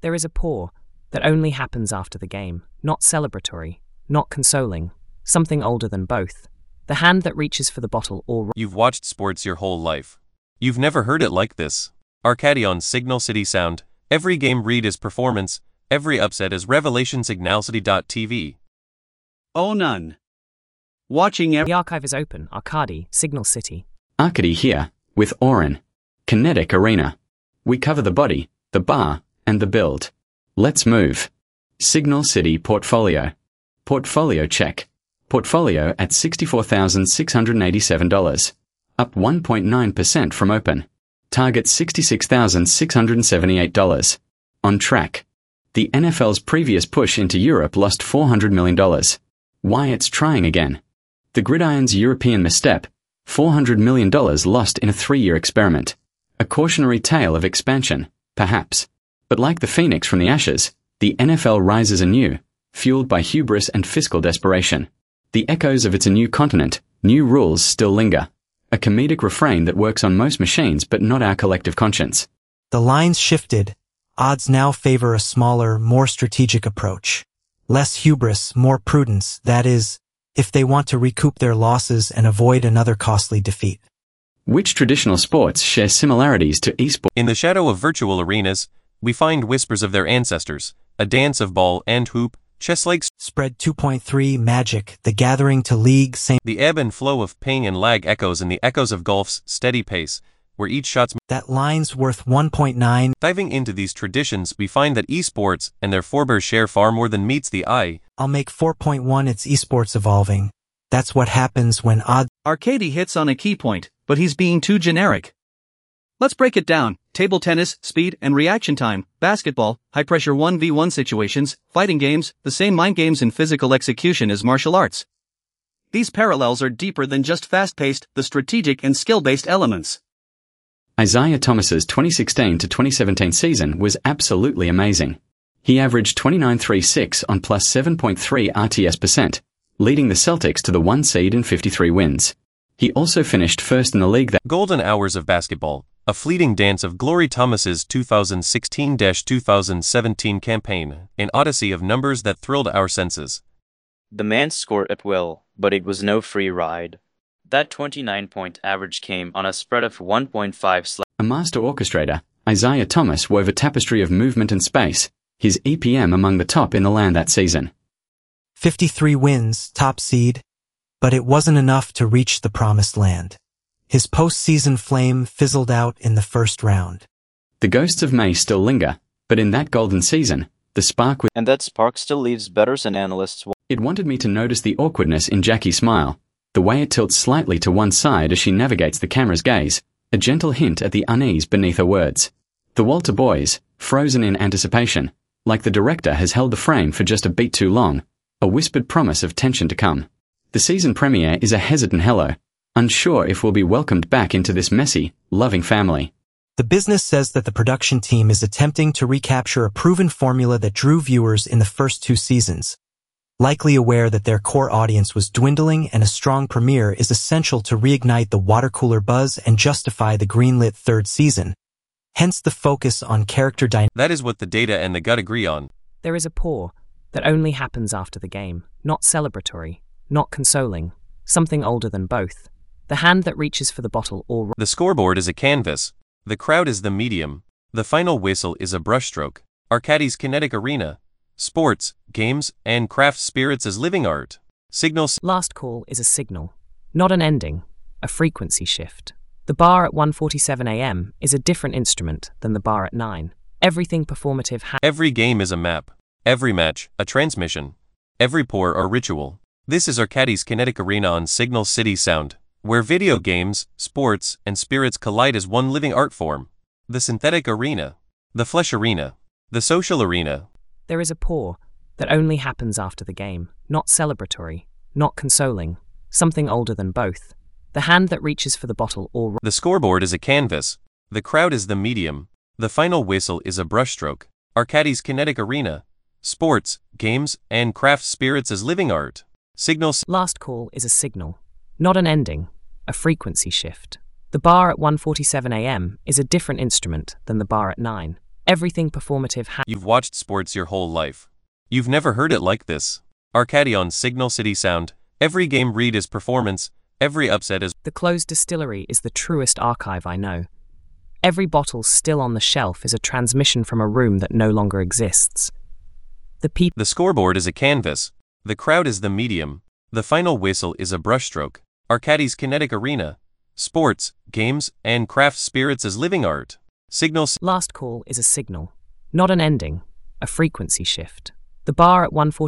There is a pour that only happens after the game, not celebratory, not consoling, something older than both. The hand that reaches for the bottle or... You've watched sports your whole life. You've never heard it like this. Arcady on Signal City Sound. Every game read is performance, every upset is revelation. Signalcity.tv. Oh, none. Watching The archive is open. Arcady, Signal City. Arcady here, with Oren. Kinetic Arena. We cover the body, the bar, and the build. Let's move. Signal City Portfolio. Portfolio check. Portfolio at $64,687. Up 1.9% from open. Target $66,678. On track. The NFL's previous push into Europe lost $400 million. Why it's trying again. The Gridiron's European misstep. $400 million lost in a 3-year experiment. A cautionary tale of expansion, perhaps. But like the phoenix from the ashes, the NFL rises anew, fueled by hubris and fiscal desperation. The echoes of its new continent, new rules still linger. A comedic refrain that works on most machines but not our collective conscience. The lines shifted. Odds now favor a smaller, more strategic approach. Less hubris, more prudence, that is, if they want to recoup their losses and avoid another costly defeat. Which traditional sports share similarities to esports? In the shadow of virtual arenas, we find whispers of their ancestors, a dance of ball and hoop, chess-like Spread 2.3, Magic, The Gathering to League, same. the ebb and flow of ping and lag echoes in the echoes of golf's steady pace, where each shot's... That line's worth 1.9. Diving into these traditions, we find that esports and their forebears share far more than meets the eye. I'll make 4.1. It's esports evolving. That's what happens when odds... Arcady hits on a key point, but he's being too generic. Let's break it down. Table tennis, speed and reaction time, basketball, high-pressure 1v1 situations, fighting games, the same mind games and physical execution as martial arts. These parallels are deeper than just fast-paced, the strategic and skill-based elements. Isaiah Thomas's 2016 to 2017 season was absolutely amazing. He averaged 29.36 on plus 7.3 RTS%, leading the Celtics to the 1 seed in 53 wins. He also finished first in the league that... Golden hours of basketball, a fleeting dance of glory. Thomas's 2016-2017 campaign, an odyssey of numbers that thrilled our senses. The man scored at will, but it was no free ride. That 29-point average came on a spread of 1.5. A master orchestrator, Isaiah Thomas wove a tapestry of movement and space, his EPM among the top in the land that season. 53 wins, top seed. But it wasn't enough to reach the promised land. His postseason flame fizzled out in the first round. The ghosts of May still linger, but in that golden season, the spark And that spark still leaves bettors and analysts. It wanted me to notice the awkwardness in Jackie's smile, the way it tilts slightly to one side as she navigates the camera's gaze, a gentle hint at the unease beneath her words. The Walter boys, frozen in anticipation, like the director has held the frame for just a beat too long, a whispered promise of tension to come. The season premiere is a hesitant hello, unsure if we'll be welcomed back into this messy, loving family. The business says that the production team is attempting to recapture a proven formula that drew viewers in the first 2 seasons, likely aware that their core audience was dwindling and a strong premiere is essential to reignite the watercooler buzz and justify the greenlit 3rd season. Hence the focus on character dynamics. That is what the data and the gut agree on. There is a pour that only happens after the game, not celebratory, not consoling, something older than both. The hand that reaches for the bottle or... The scoreboard is a canvas. The crowd is the medium. The final whistle is a brushstroke. Arcady's kinetic arena. Sports, games, and craft spirits as living art. Signals. Last call is a signal, not an ending, a frequency shift. The bar at 1:47 a.m. is a different instrument than the bar at 9. Everything performative Every game is a map. Every match, a transmission. Every pour, a ritual. This is Arcady's kinetic arena on Signal City Sound, where video games, sports, and spirits collide as one living art form. The synthetic arena. The flesh arena. The social arena. There is a pour that only happens after the game, not celebratory, not consoling, something older than both. The hand that reaches for the bottle or... The scoreboard is a canvas. The crowd is the medium. The final whistle is a brushstroke. Arcady's kinetic arena. Sports, games, and craft spirits as living art. Signals. Last call is a signal, not an ending, a frequency shift. The bar at 1:47 a.m. is a different instrument than the bar at 9. Everything performative You've watched sports your whole life. You've never heard it like this. Arcady on Signal City Sound. Every game read is performance, every upset is... The closed distillery is the truest archive I know. Every bottle still on the shelf is a transmission from a room that no longer exists. The scoreboard is a canvas. The crowd is the medium. The final whistle is a brushstroke. Arcady's kinetic arena. Sports, games, and craft spirits as living art. Last call is a signal, not an ending, a frequency shift. The bar at 140